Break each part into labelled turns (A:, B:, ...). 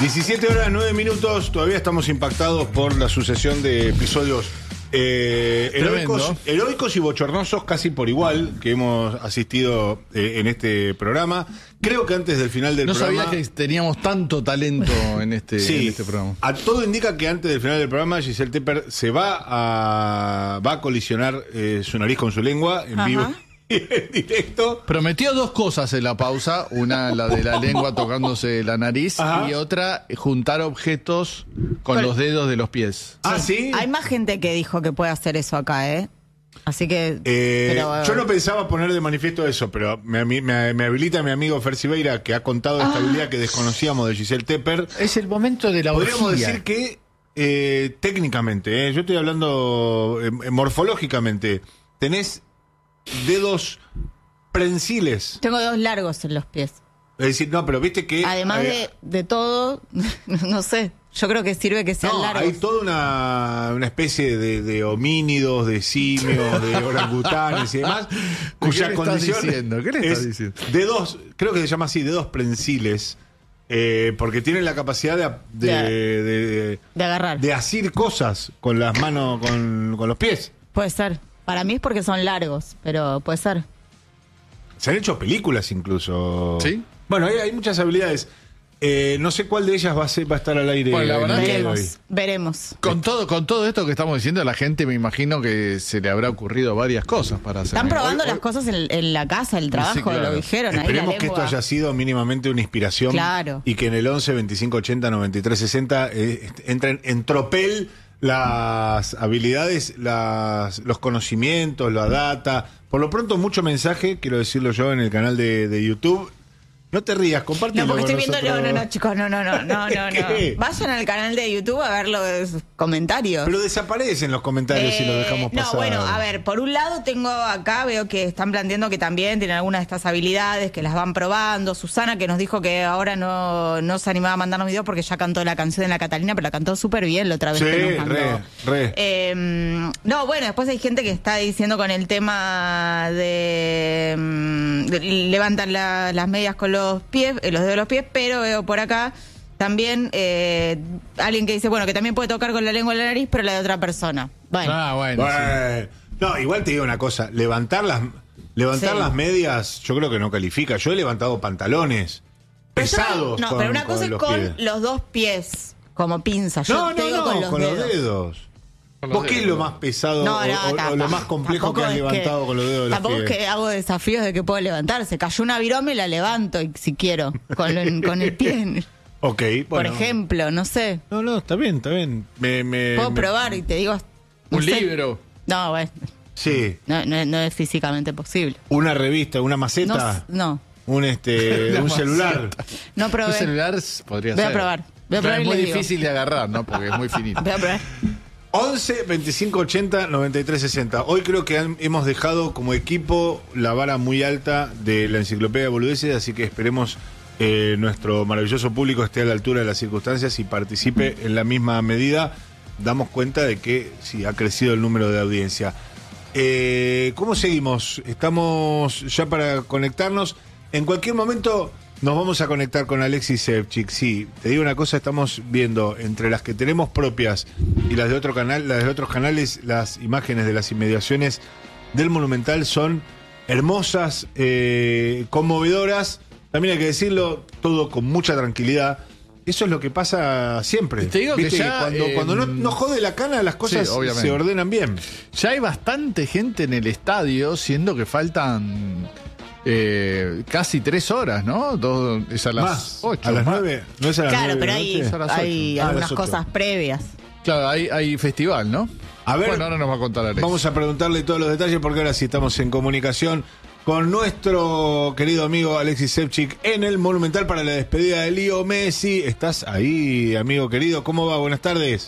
A: 17 horas 9 minutos, todavía estamos impactados por la sucesión de episodios heroicos y bochornosos casi por igual que hemos asistido en este programa. Creo que antes del final del programa...
B: No sabía que teníamos tanto talento en este programa.
A: A todo indica que antes del final del programa Giselle Tepper se va a colisionar su nariz con su lengua en vivo. En directo.
B: Prometió dos cosas en la pausa, una la de la lengua tocándose la nariz y otra juntar objetos con los dedos de los pies.
A: Ah, ¿sí?
C: Hay más gente que dijo que puede hacer eso acá, Así que...
A: yo no pensaba poner de manifiesto eso, pero me habilita mi amigo Fer Siveira, que ha contado esta habilidad que desconocíamos de Giselle Tepper.
B: Es el momento de la
A: Podríamos
B: orgía.
A: decir que técnicamente, yo estoy hablando morfológicamente, tenés dedos prensiles.
C: Tengo dedos largos en los pies.
A: Es decir, no, pero viste que...
C: Además de todo, no sé, yo creo que sirve que sean largos.
A: Hay toda una especie de homínidos, de simios, de orangutanes y demás, cuya condición
B: ¿Qué le estás diciendo?
A: Dedos, creo que se llama así, dedos prensiles, porque tienen la capacidad de
C: agarrar,
A: de asir cosas con las manos, con los pies.
C: Puede ser. Para mí es porque son largos, pero puede ser.
A: Se han hecho películas incluso.
B: ¿Sí?
A: Bueno, hay muchas habilidades. No sé cuál de ellas va a estar al aire.
B: Bueno, la verdad
C: veremos.
B: Con todo esto que estamos diciendo, la gente me imagino que se le habrá ocurrido varias cosas para hacer.
C: Están probando las cosas en la casa, el trabajo, sí, claro. Lo dijeron.
A: Esperemos
C: ahí
A: que esto haya sido mínimamente una inspiración.
C: Claro.
A: Y que en el 11 25 80 93 60 entren en tropel las habilidades, los conocimientos, la data. Por lo pronto, mucho mensaje, quiero decirlo yo, en el canal de YouTube. No te rías, compártelo.
C: No, porque estoy viendo... No, chicos, no. Vayan al canal de YouTube a ver los comentarios.
A: Pero desaparecen los comentarios si los dejamos pasar.
C: No, bueno, a ver, por un lado tengo acá, veo que están planteando que también tienen algunas de estas habilidades, que las van probando. Susana, que nos dijo que ahora no se animaba a mandarnos videos porque ya cantó la canción de la Catalina, pero la cantó súper bien la otra vez que nos mandó.
A: Re.
C: No, bueno, después hay gente que está diciendo con el tema de levantar las medias con los pies, los dedos de los pies, pero veo por acá también alguien que dice, bueno, que también puede tocar con la lengua en la nariz, pero la de otra persona.
A: Bueno. Sí. No, igual te digo una cosa, levantar las medias, yo creo que no califica. Yo he levantado pantalones pesados.
C: No, pero una cosa es con los dos pies, como pinza. Yo
A: No, con los dedos. ¿Vos qué es lo más pesado o lo más complejo que has levantado con los dedos de los pies?
C: Tampoco es que hago desafíos de que puedo levantar. Se cayó una virome y la levanto si quiero, con el pie.
A: Ok, bueno.
C: Por ejemplo, no sé.
A: No, está bien.
C: Puedo probar y te digo...
B: Un libro.
C: No, bueno.
A: Sí.
C: No es físicamente posible.
A: Una revista, una maceta.
C: No.
A: Un celular.
C: No probé.
B: Un celular podría
C: ser.
B: Voy a probar.
C: Es
B: muy difícil de agarrar, ¿no? Porque es muy finito.
C: Voy a probar.
A: 11 25 80 93 60. Hoy creo que hemos dejado como equipo la vara muy alta de la enciclopedia de boludeces, así que esperemos nuestro maravilloso público esté a la altura de las circunstancias y participe en la misma medida. Damos cuenta de que sí ha crecido el número de audiencia. ¿Cómo seguimos? Estamos ya para conectarnos. En cualquier momento nos vamos a conectar con Alexis Sevchik. Sí, te digo una cosa, estamos viendo entre las que tenemos propias y las de otros canales, las imágenes de las inmediaciones del Monumental son hermosas, conmovedoras. También hay que decirlo, todo con mucha tranquilidad. Eso es lo que pasa siempre.
B: Te digo que ya,
A: cuando no jode la cana, las cosas se ordenan bien.
B: Ya hay bastante gente en el estadio, siendo que faltan casi 3 horas, ¿no? Es a las 8.
A: A las 9. No es a las 9.
C: Claro, pero hay algunas cosas previas.
B: Claro, hay festival, ¿no?
A: A ver,
B: bueno, ahora nos va a contar Alex.
A: Vamos a preguntarle todos los detalles porque ahora sí estamos en comunicación con nuestro querido amigo Alexis Sevchik en el Monumental para la despedida de Leo Messi. ¿Estás ahí, amigo querido? ¿Cómo va? Buenas tardes.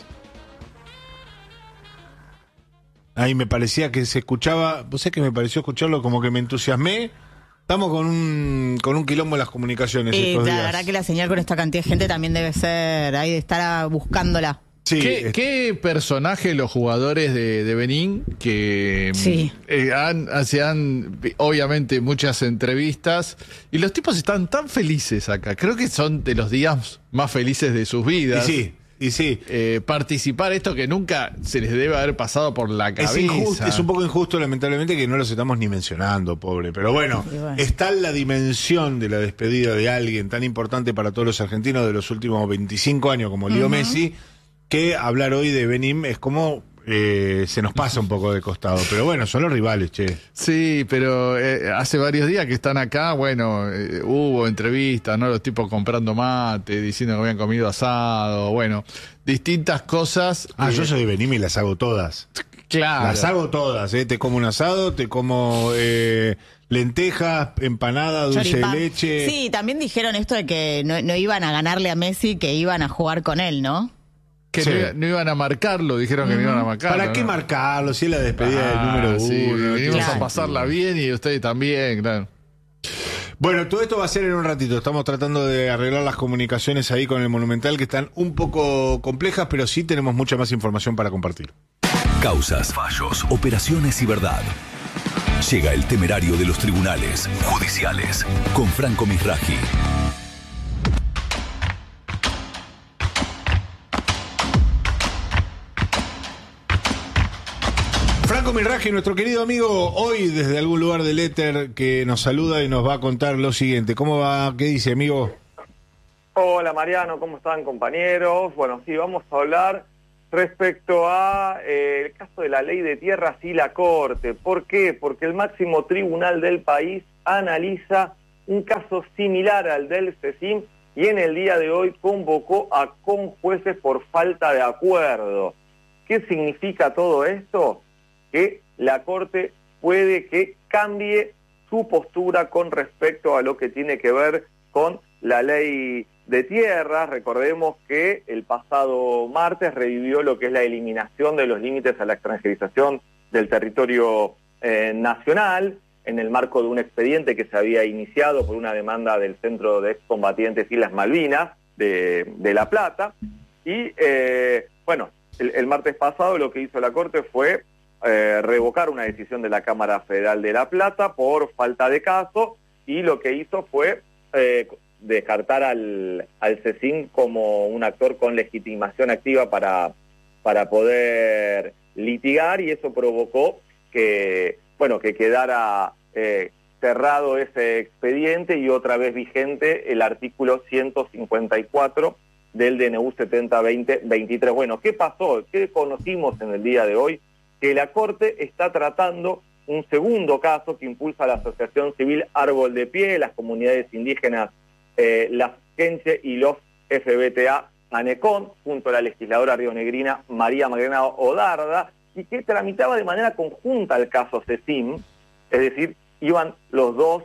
A: Ahí me parecía que se escuchaba, vos sabés que me pareció escucharlo como que me entusiasmé. Estamos con un quilombo en las comunicaciones estos días.
C: La verdad que la señal con esta cantidad de gente también debe ser, ahí de estar buscándola.
A: Sí,
B: ¿Qué personaje los jugadores de Benín que
C: Sí.
B: hacían obviamente muchas entrevistas y los tipos están tan felices acá? Creo que son de los días más felices de sus vidas.
A: Y sí.
B: Participar esto que nunca se les debe haber pasado por la cabeza.
A: Es un poco injusto, lamentablemente, que no los estamos ni mencionando, pobre. Pero bueno, está la dimensión de la despedida de alguien tan importante para todos los argentinos de los últimos 25 años como Leo Messi, que hablar hoy de Benín es como se nos pasa un poco de costado. Pero bueno, son los rivales, che.
B: Sí, pero hace varios días que están acá, bueno, hubo entrevistas, ¿no? Los tipos comprando mate, diciendo que habían comido asado, bueno, distintas cosas.
A: Yo soy de Benín y las hago todas.
B: Claro.
A: Las hago todas, te como un asado, te como lentejas, empanada, dulce
C: Choripán.
A: de leche.
C: Sí, también dijeron esto de que no iban a ganarle a Messi, que iban a jugar con él, ¿no?
B: Que
A: Sí.
B: no iban a marcarlo, dijeron que no iban a marcarlo.
A: ¿Para qué
B: ¿no?
A: marcarlo? Si es la despedida del número
B: sí,
A: uno.
B: venimos
C: Claro.
B: a pasarla bien y ustedes también, claro.
A: Bueno, todo esto va a ser en un ratito. Estamos tratando de arreglar las comunicaciones ahí con el Monumental, que están un poco complejas, pero sí tenemos mucha más información para compartir.
D: Causas, fallos, operaciones y verdad. Llega el temerario de los tribunales judiciales con Franco Misraji.
A: Franco Misraji, nuestro querido amigo, hoy desde algún lugar del éter que nos saluda y nos va a contar lo siguiente. ¿Cómo va? ¿Qué dice, amigo?
E: Hola Mariano, ¿cómo están compañeros? Bueno, sí, vamos a hablar respecto a el caso de la ley de tierras y la Corte. ¿Por qué? Porque el máximo tribunal del país analiza un caso similar al del CECIM y en el día de hoy convocó a conjueces por falta de acuerdo. ¿Qué significa todo esto? Que la Corte puede que cambie su postura con respecto a lo que tiene que ver con la ley de tierras. Recordemos que el pasado martes revivió lo que es la eliminación de los límites a la extranjerización del territorio nacional en el marco de un expediente que se había iniciado por una demanda del Centro de Excombatientes Islas Malvinas de La Plata. Y bueno, el martes pasado lo que hizo la Corte fue revocar una decisión de la Cámara Federal de La Plata por falta de caso, y lo que hizo fue descartar al CECIM como un actor con legitimación activa para poder litigar, y eso provocó que, bueno, que quedara cerrado ese expediente y otra vez vigente el artículo 154 del DNU 70-20-23. Bueno, ¿qué pasó? ¿Qué conocimos en el día de hoy? Que la Corte está tratando un segundo caso que impulsa la Asociación Civil Árbol de Pie, las comunidades indígenas, las Quenche y los FBTA Anecón, junto a la legisladora rionegrina María Magdalena Odarda, y que tramitaba de manera conjunta el caso CECIM, es decir, iban los dos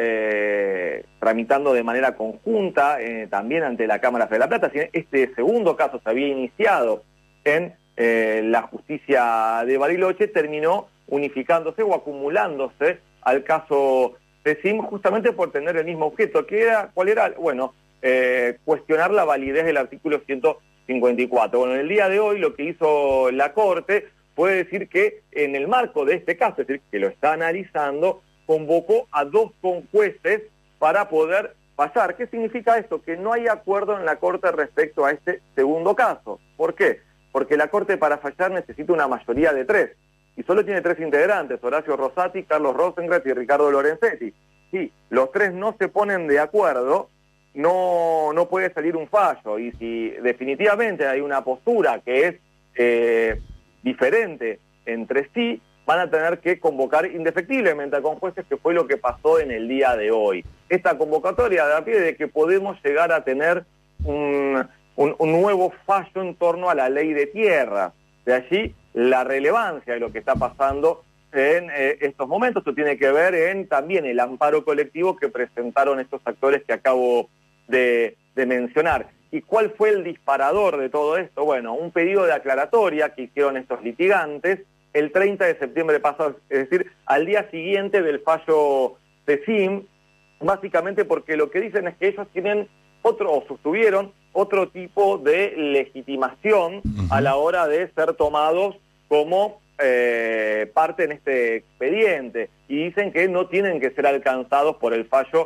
E: tramitando de manera conjunta también ante la Cámara Federal de La Plata. Este segundo caso se había iniciado en la justicia de Bariloche, terminó unificándose o acumulándose al caso CECIM justamente por tener el mismo objeto. ¿Cuál era? Bueno, cuestionar la validez del artículo 154. Bueno, en el día de hoy lo que hizo la Corte fue decir que en el marco de este caso, es decir, que lo está analizando, convocó a dos conjueces para poder fallar. ¿Qué significa esto? Que no hay acuerdo en la Corte respecto a este segundo caso. ¿Por qué? Porque la Corte para fallar necesita una mayoría de 3, y solo tiene 3 integrantes: Horacio Rosati, Carlos Rosengren y Ricardo Lorenzetti. Si los 3 no se ponen de acuerdo, no puede salir un fallo, y si definitivamente hay una postura que es diferente entre sí, van a tener que convocar indefectiblemente a conjueces, que fue lo que pasó en el día de hoy. Esta convocatoria da pie de que podemos llegar a tener un nuevo fallo en torno a la ley de tierra. De allí la relevancia de lo que está pasando en estos momentos. Esto tiene que ver en también el amparo colectivo que presentaron estos actores que acabo de mencionar. ¿Y cuál fue el disparador de todo esto? Bueno, un pedido de aclaratoria que hicieron estos litigantes el 30 de septiembre pasado, es decir, al día siguiente del fallo CECIM, básicamente porque lo que dicen es que ellos tienen o sostuvieron otro tipo de legitimación a la hora de ser tomados como parte en este expediente, y dicen que no tienen que ser alcanzados por el fallo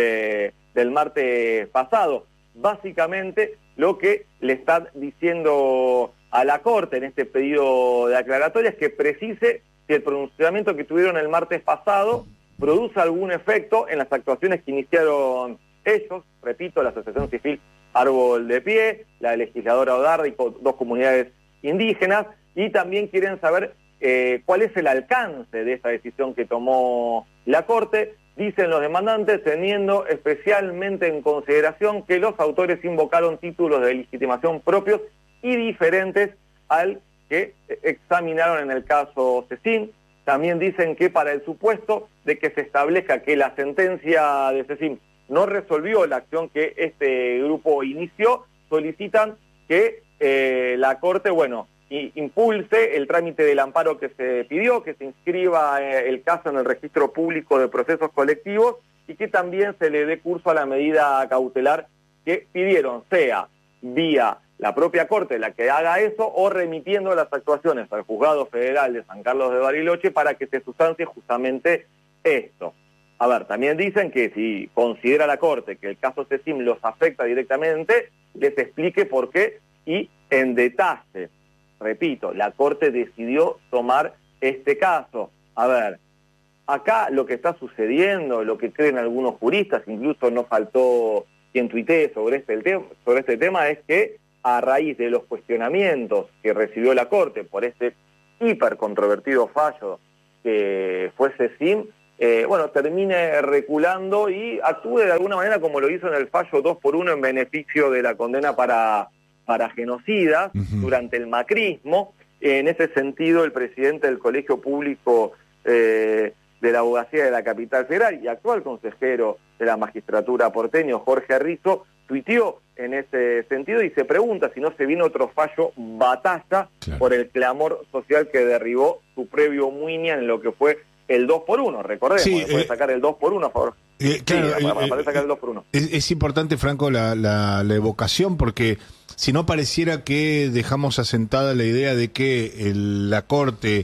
E: del martes pasado. Básicamente lo que le están diciendo a la Corte en este pedido de aclaratoria es que precise si el pronunciamiento que tuvieron el martes pasado produce algún efecto en las actuaciones que iniciaron ellos, repito, la Asociación Civil Árbol de Pie, la legisladora Odarda y dos comunidades indígenas, y también quieren saber cuál es el alcance de esa decisión que tomó la Corte. Dicen los demandantes, teniendo especialmente en consideración que los autores invocaron títulos de legitimación propios y diferentes al que examinaron en el caso Cecim. También dicen que para el supuesto de que se establezca que la sentencia de Cecim no resolvió la acción que este grupo inició, solicitan que la Corte, impulse el trámite del amparo que se pidió, que se inscriba el caso en el registro público de procesos colectivos y que también se le dé curso a la medida cautelar que pidieron, sea vía la propia Corte la que haga eso o remitiendo las actuaciones al Juzgado Federal de San Carlos de Bariloche para que se sustancie justamente esto. A ver, también dicen que si considera la Corte que el caso Cecim los afecta directamente, les explique por qué y en detalle. Repito, la Corte decidió tomar este caso. A ver, acá lo que está sucediendo, lo que creen algunos juristas, incluso no faltó quien tuitee sobre este tema, es que a raíz de los cuestionamientos que recibió la Corte por este hiper controvertido fallo que fue Cecim, termine reculando y actúe de alguna manera como lo hizo en el fallo 2x1 en beneficio de la condena para genocidas durante el macrismo. En ese sentido, el presidente del Colegio Público de la Abogacía de la Capital Federal y actual consejero de la magistratura porteño, Jorge Rizzo, tuiteó en ese sentido y se pregunta si no se viene otro fallo batalla por el clamor social que derribó su previo Muiña en lo que fue el 2x1. Recordemos, después de sacar el 2x1 a favor. Para sacar el 2x1.
A: Es importante, Franco, la evocación, porque si no pareciera que dejamos asentada la idea de que la Corte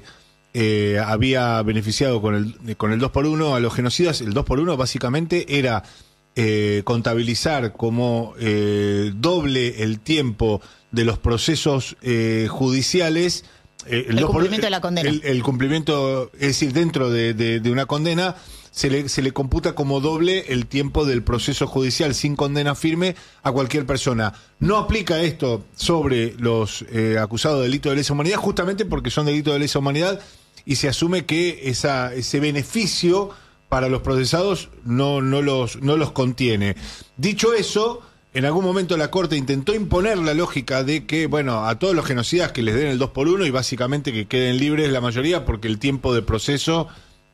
A: había beneficiado con el 2x1 a los genocidas. El 2x1 básicamente era contabilizar como doble el tiempo de los procesos judiciales.
C: El cumplimiento de la condena.
A: El cumplimiento, es decir, dentro de una condena, se le computa como doble el tiempo del proceso judicial sin condena firme a cualquier persona. No aplica esto sobre los acusados de delito de lesa humanidad, justamente porque son delitos de lesa humanidad y se asume que ese beneficio para los procesados no los contiene. Dicho eso, en algún momento la Corte intentó imponer la lógica de que, a todos los genocidas que les den el 2x1 y básicamente que queden libres la mayoría porque el tiempo de proceso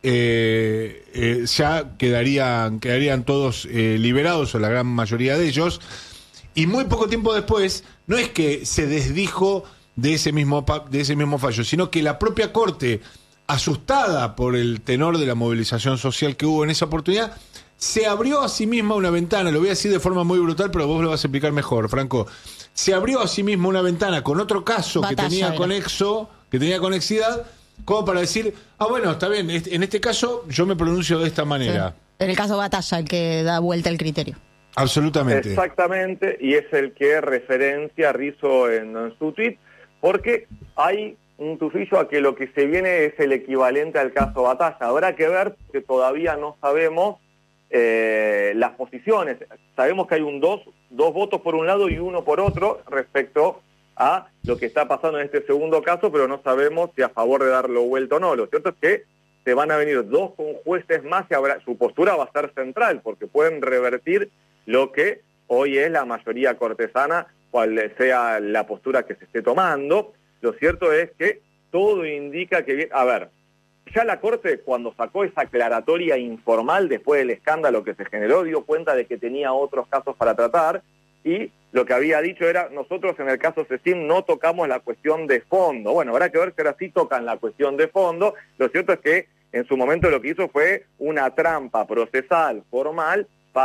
A: ya quedarían todos liberados, o la gran mayoría de ellos. Y muy poco tiempo después, no es que se desdijo de ese mismo fallo, sino que la propia Corte, asustada por el tenor de la movilización social que hubo en esa oportunidad, se abrió a sí misma una ventana. Lo voy a decir de forma muy brutal, pero vos lo vas a explicar mejor, Franco. Se abrió a sí misma una ventana con otro caso que tenía conexidad, como para decir, está bien, en este caso yo me pronuncio de esta manera.
C: Sí. En el caso Batalla, el que da vuelta el criterio.
A: Absolutamente.
E: Exactamente, y es el que referencia Rizzo en su tweet, porque hay un tufillo a que lo que se viene es el equivalente al caso Batalla. Habrá que ver, que todavía no sabemos las posiciones. Sabemos que hay dos votos por un lado y uno por otro respecto a lo que está pasando en este segundo caso, pero no sabemos si a favor de darlo vuelta o no. Lo cierto es que se van a venir dos con jueces más y su postura va a estar central, porque pueden revertir lo que hoy es la mayoría cortesana, cual sea la postura que se esté tomando. Lo cierto es que todo indica que... ya la Corte, cuando sacó esa aclaratoria informal después del escándalo que se generó, dio cuenta de que tenía otros casos para tratar, y lo que había dicho era, nosotros en el caso Cecim no tocamos la cuestión de fondo. Habrá que ver si ahora sí tocan la cuestión de fondo. Lo cierto es que en su momento lo que hizo fue una trampa procesal formal para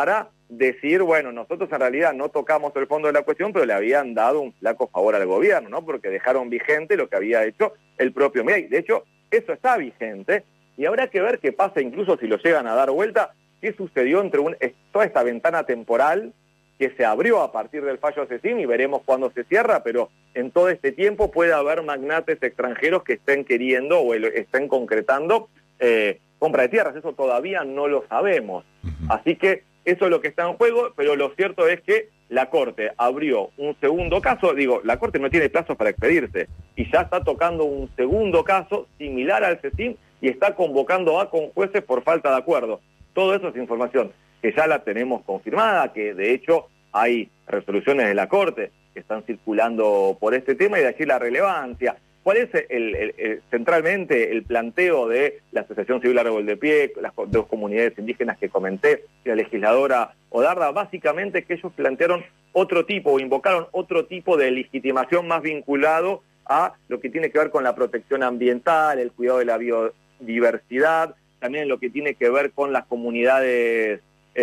E: decir, bueno, nosotros en realidad no tocamos el fondo de la cuestión, pero le habían dado un flaco favor al gobierno, ¿no? Porque dejaron vigente lo que había hecho el propio Milei. De hecho, eso está vigente y habrá que ver qué pasa, incluso si lo llegan a dar vuelta, qué sucedió entre toda esta ventana temporal que se abrió a partir del fallo de CECIM y veremos cuándo se cierra, pero en todo este tiempo puede haber magnates extranjeros que estén queriendo o estén concretando compra de tierras. Eso todavía no lo sabemos. Así que eso es lo que está en juego, pero lo cierto es que la Corte abrió un segundo caso. Digo, la Corte no tiene plazos para expedirse y ya está tocando un segundo caso similar al CECIM y está convocando a con jueces por falta de acuerdo. Todo eso es información que ya la tenemos confirmada, que de hecho hay resoluciones de la Corte que están circulando por este tema y de aquí la relevancia. ¿Cuál es centralmente el planteo de la Asociación Civil Árbol de Pie, las dos comunidades indígenas que comenté, y la legisladora Odarda? Básicamente que ellos plantearon otro tipo, o invocaron otro tipo de legitimación más vinculado a lo que tiene que ver con la protección ambiental, el cuidado de la biodiversidad, también lo que tiene que ver con las comunidades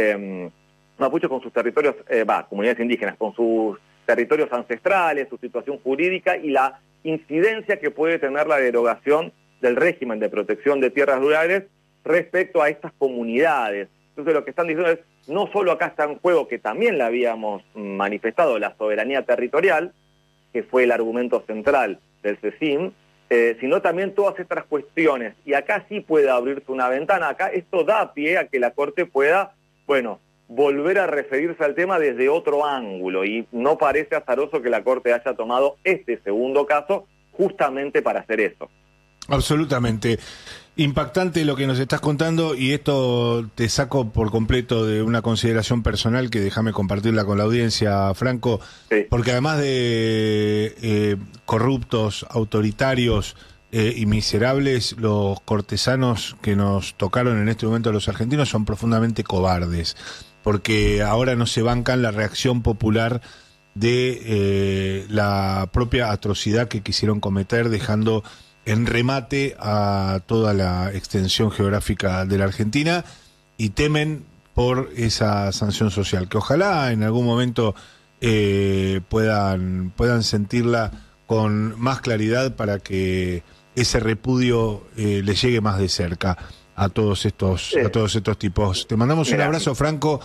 E: mapuches, con sus territorios, comunidades indígenas, con sus territorios ancestrales, su situación jurídica y la incidencia que puede tener la derogación del régimen de protección de tierras rurales respecto a estas comunidades. Entonces lo que están diciendo es, no solo acá está en juego, que también la habíamos manifestado, la soberanía territorial, que fue el argumento central del CECIM, sino también todas estas cuestiones. Y acá sí puede abrirse una ventana. Acá esto da pie a que la Corte pueda, volver a referirse al tema desde otro ángulo. Y no parece azaroso que la Corte haya tomado este segundo caso justamente para hacer eso.
A: Absolutamente. Impactante lo que nos estás contando, y esto te saco por completo de una consideración personal que déjame compartirla con la audiencia, Franco,
E: Sí.
A: porque además de corruptos, autoritarios y miserables, los cortesanos que nos tocaron en este momento los argentinos son profundamente cobardes, porque ahora no se bancan la reacción popular de la propia atrocidad que quisieron cometer, dejando en remate a toda la extensión geográfica de la Argentina, y temen por esa sanción social, que ojalá en algún momento puedan sentirla con más claridad para que ese repudio le llegue más de cerca a todos estos tipos. Te mandamos un abrazo, Franco,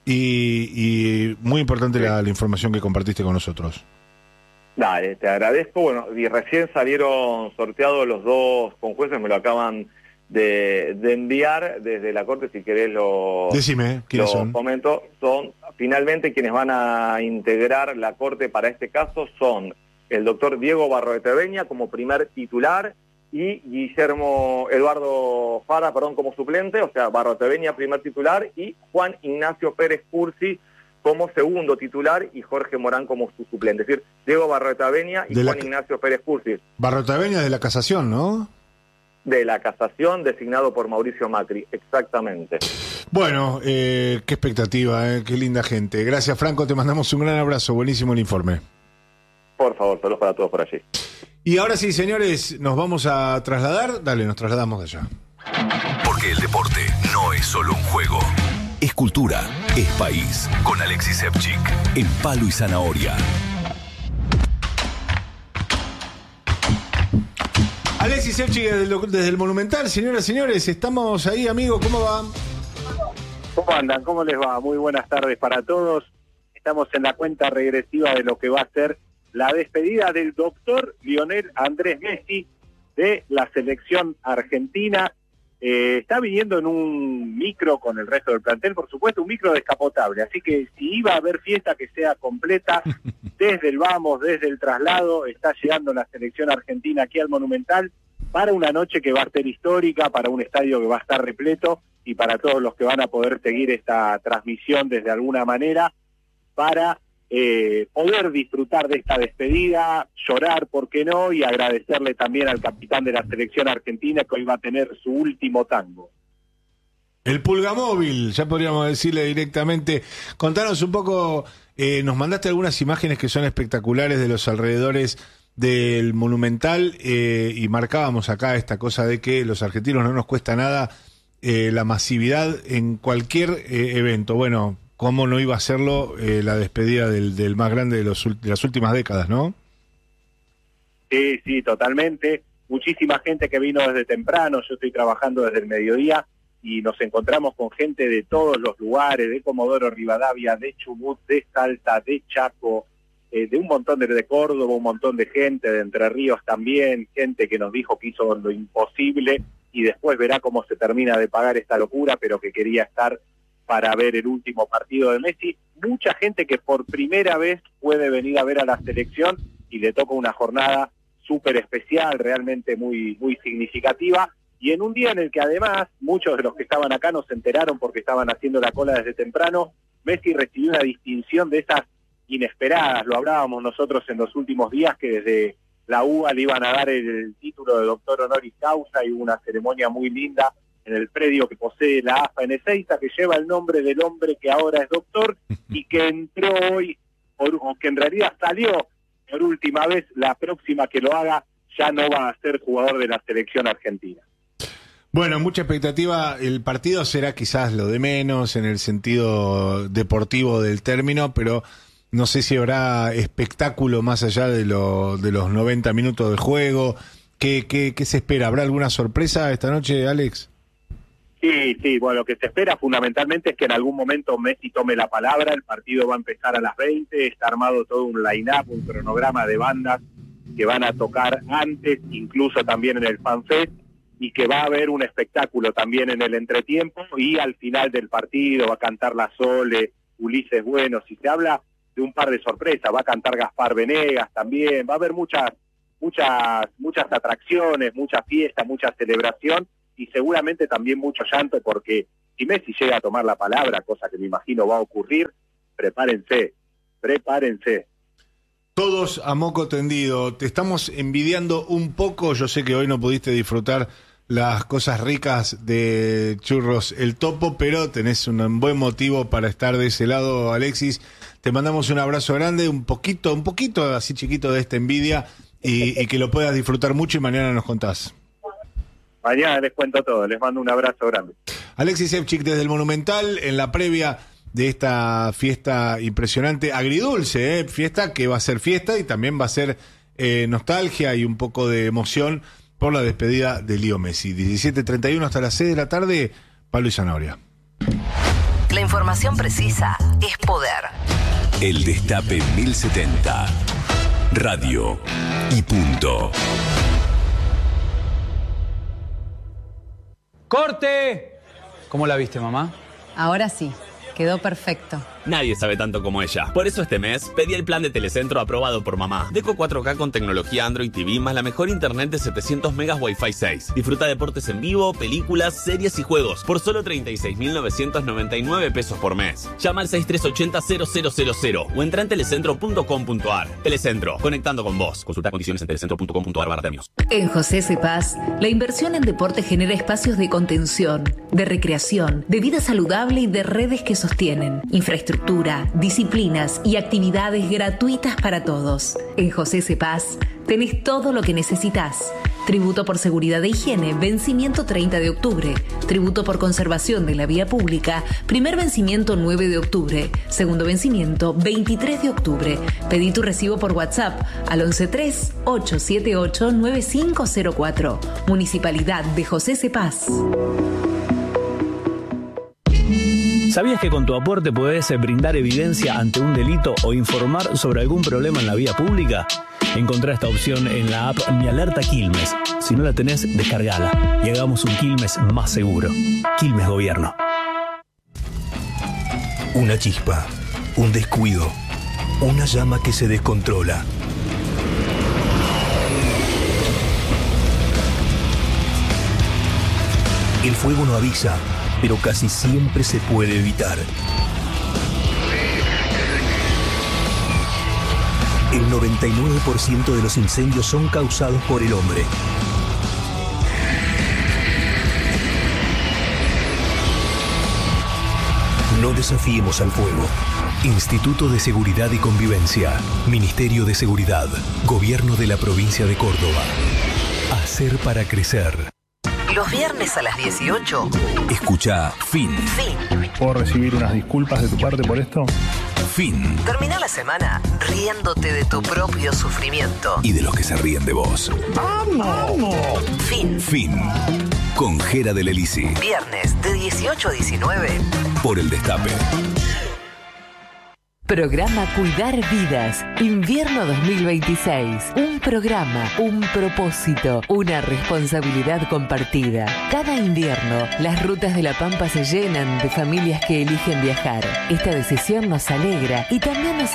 A: y muy importante la información que compartiste con nosotros.
E: Dale, te agradezco. Bueno, y recién salieron sorteados los dos conjueces, me lo acaban de enviar desde la Corte, si querés
A: Decime, ¿quiénes son?
E: Comento. Son, finalmente, quienes van a integrar la Corte para este caso son el doctor Diego Barroeteveña como primer titular y Guillermo Eduardo Fara, como suplente, o sea, Barroeteveña primer titular y Juan Ignacio Pérez Cursi como segundo titular y Jorge Morán como su suplente. Es decir, Diego Barroeteveña y Juan Ignacio Pérez Cursi.
A: Barroeteveña de la Casación, ¿no?
E: De la Casación, designado por Mauricio Macri, exactamente.
A: Bueno, qué expectativa, qué linda gente. Gracias, Franco, te mandamos un gran abrazo, buenísimo el informe.
E: Por favor, saludos para todos por allí.
A: Y ahora sí, señores, nos vamos a trasladar. Dale, nos trasladamos de allá.
D: Porque el deporte no es solo un juego. Es cultura, es país. Con Alexis Sevchik, en Palo y Zanahoria.
A: Alexis Sevchik desde el Monumental. Señoras y señores, estamos ahí, amigo, ¿cómo va?
F: ¿Cómo andan? ¿Cómo les va? Muy buenas tardes para todos. Estamos en la cuenta regresiva de lo que va a ser la despedida del doctor Lionel Andrés Messi de la selección argentina. Está viniendo en un micro con el resto del plantel, por supuesto, un micro descapotable. Así que si iba a haber fiesta, que sea completa, desde el vamos, desde el traslado, está llegando la selección argentina aquí al Monumental para una noche que va a ser histórica, para un estadio que va a estar repleto y para todos los que van a poder seguir esta transmisión desde alguna manera, para poder disfrutar de esta despedida, llorar, ¿por qué no? Y agradecerle también al capitán de la selección argentina, que hoy va a tener su último tango.
A: El Pulgamóvil, ya podríamos decirle directamente. Contanos un poco, nos mandaste algunas imágenes que son espectaculares de los alrededores del Monumental, y marcábamos acá esta cosa de que los argentinos no nos cuesta nada la masividad en cualquier evento. Bueno, cómo no iba a serlo la despedida del más grande de las últimas décadas, ¿no?
F: Sí, totalmente. Muchísima gente que vino desde temprano, yo estoy trabajando desde el mediodía y nos encontramos con gente de todos los lugares, de Comodoro Rivadavia, de Chubut, de Salta, de Chaco, de un montón de Córdoba, un montón de gente, de Entre Ríos también, gente que nos dijo que hizo lo imposible y después verá cómo se termina de pagar esta locura, pero que quería estar para ver el último partido de Messi. Mucha gente que por primera vez puede venir a ver a la selección y le toca una jornada súper especial, realmente muy, muy significativa, y en un día en el que además muchos de los que estaban acá no se enteraron porque estaban haciendo la cola desde temprano. Messi recibió una distinción de esas inesperadas, lo hablábamos nosotros en los últimos días, que desde la UBA le iban a dar el título de doctor honoris causa y hubo una ceremonia muy linda en el predio que posee la AFA en Ezeiza, que lleva el nombre del hombre que ahora es doctor y que entró hoy, o que en realidad salió por última vez. La próxima que lo haga ya no va a ser jugador de la selección argentina.
A: Bueno, mucha expectativa. El partido será quizás lo de menos en el sentido deportivo del término, pero no sé si habrá espectáculo más allá de los 90 minutos de juego. ¿Qué se espera? ¿Habrá alguna sorpresa esta noche, Alex?
F: Sí, bueno, lo que se espera fundamentalmente es que en algún momento Messi tome la palabra. El partido va a empezar a las 20, está armado todo un line-up, un cronograma de bandas que van a tocar antes, incluso también en el FanFest, y que va a haber un espectáculo también en el entretiempo, y al final del partido va a cantar La Sole, Ulises Bueno, si se habla de un par de sorpresas, va a cantar Gaspar Venegas también, va a haber muchas atracciones, mucha fiesta, mucha celebración, y seguramente también mucho llanto, porque si Messi llega a tomar la palabra, cosa que me imagino va a ocurrir, prepárense.
A: Todos a moco tendido. Te estamos envidiando un poco. Yo sé que hoy no pudiste disfrutar las cosas ricas de Churros El Topo, pero tenés un buen motivo para estar de ese lado, Alexis. Te mandamos un abrazo grande, un poquito así chiquito de esta envidia, y que lo puedas disfrutar mucho, y mañana nos contás.
F: Mañana les cuento todo, les mando un abrazo grande.
A: Alexis Evchik desde el Monumental, en la previa de esta fiesta impresionante, agridulce, fiesta que va a ser fiesta y también va a ser nostalgia y un poco de emoción por la despedida de Leo Messi. 17:31 hasta las 6 de la tarde, Pablo y Zanahoria.
G: La información precisa es poder.
D: El Destape 1070. Radio y punto.
H: ¡Corte! ¿Cómo la viste, mamá?
I: Ahora sí, quedó perfecto.
J: Nadie sabe tanto como ella. Por eso este mes pedí el plan de Telecentro aprobado por mamá. Deco 4K con tecnología Android TV más la mejor internet de 700 megas Wi-Fi 6. Disfruta deportes en vivo, películas, series y juegos por solo 36.999 pesos por mes. Llama al 6380-0000 o entra en telecentro.com.ar. Telecentro, conectando con vos. Consulta condiciones en telecentro.com.ar/premios.
G: En José Cepaz, la inversión en deporte genera espacios de contención, de recreación, de vida saludable y de redes que sostienen. Infraestructura, disciplinas y actividades gratuitas para todos. En José Cepaz tenés todo lo que necesitas. Tributo por seguridad e higiene, vencimiento 30 de octubre. Tributo por conservación de la vía pública, primer vencimiento 9 de octubre. Segundo vencimiento 23 de octubre. Pedí tu recibo por WhatsApp al 113-878-9504. Municipalidad de José Cepaz.
K: ¿Sabías que con tu aporte podés brindar evidencia ante un delito o informar sobre algún problema en la vía pública? Encontrá esta opción en la app Mi Alerta Quilmes. Si no la tenés, descargala y hagamos un Quilmes más seguro. Quilmes Gobierno.
D: Una chispa, un descuido, una llama que se descontrola. El fuego no avisa, pero casi siempre se puede evitar. El 99% de los incendios son causados por el hombre. No desafiemos al fuego. Instituto de Seguridad y Convivencia. Ministerio de Seguridad. Gobierno de la Provincia de Córdoba. Hacer para crecer.
L: Los viernes a las 18.
D: Escucha Fin.
M: ¿Puedo recibir unas disculpas de tu parte por esto?
D: Fin.
L: Termina la semana riéndote de tu propio sufrimiento.
D: Y de los que se ríen de vos.
L: ¡Vamos! Fin.
D: Con Jera del Elisi.
L: Viernes de 18 a 19.
D: Por El Destape.
N: Programa Cuidar Vidas, Invierno 2026. Un programa, un propósito, una responsabilidad compartida. Cada invierno, las rutas de La Pampa se llenan de familias que eligen viajar. Esta decisión nos alegra y también nos